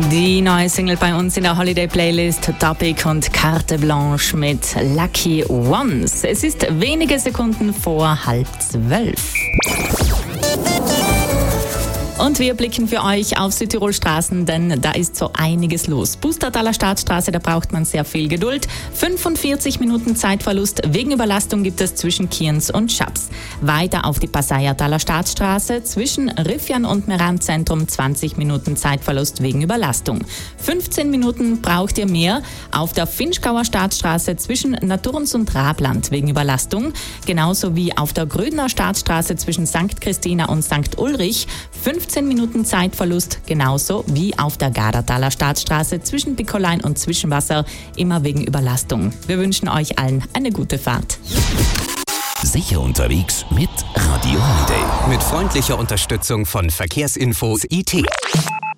Die neue Single bei uns in der Holiday-Playlist, Topic und Carte Blanche mit Lucky Ones. Es ist wenige Sekunden vor 11:30. Und wir blicken für euch auf Südtirol Straßen, denn da ist so einiges los. Pustertaler Staatsstraße, da braucht man sehr viel Geduld. 45 Minuten Zeitverlust wegen Überlastung gibt es zwischen Kiens und Schaps. Weiter auf die Passaiertaler Staatsstraße zwischen Riffian und Meran Zentrum 20 Minuten Zeitverlust wegen Überlastung. 15 Minuten braucht ihr mehr auf der Finchgauer Staatsstraße zwischen Naturns und Rabland wegen Überlastung. Genauso wie auf der Grödner Staatsstraße zwischen St. Christina und St. Ulrich. 15 Minuten Zeitverlust, genauso wie auf der Gardertaler Staatsstraße zwischen Pickolein und Zwischenwasser, immer wegen Überlastung. Wir wünschen euch allen eine gute Fahrt. Sicher unterwegs mit Radio Holiday. Mit freundlicher Unterstützung von Verkehrsinfo IT.